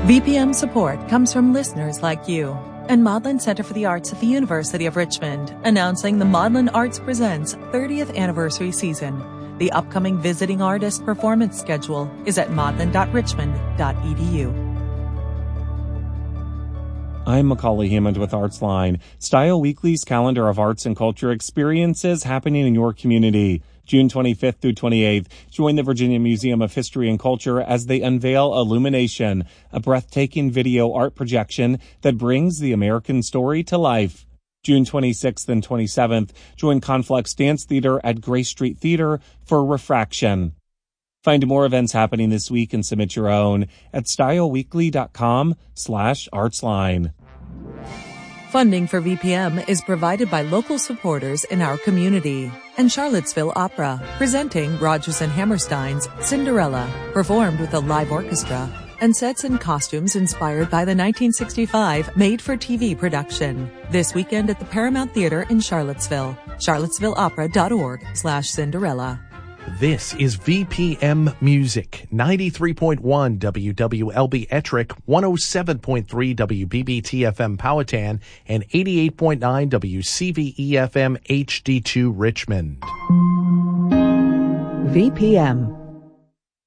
VPM support comes from listeners like you and Maudlin Center for the Arts at the University of Richmond, announcing the Maudlin Arts Presents 30th anniversary season. The upcoming visiting artist performance schedule is at maudlin.richmond.edu. I'm Macaulay Hammond with ArtsLine. Style Weekly's calendar of arts and culture experiences happening in your community. June 25th through 28th, join the Virginia Museum of History and Culture as they unveil Illumination, a breathtaking video art projection that brings the American story to life. June 26th and 27th, join Conflux Dance Theater at Grace Street Theater for Refraction. Find more events happening this week and submit your own at styleweekly.com/artsline. Funding for VPM is provided by local supporters in our community and Charlottesville Opera, presenting Rodgers and Hammerstein's Cinderella, performed with a live orchestra, and sets and costumes inspired by the 1965 made-for-TV production. This weekend at the Paramount Theater in Charlottesville. charlottesvilleopera.org/Cinderella. This is VPM Music, 93.1 WWLB Ettrick, 107.3 WBBT-FM Powhatan, and 88.9 WCVE-FM HD2 Richmond. VPM.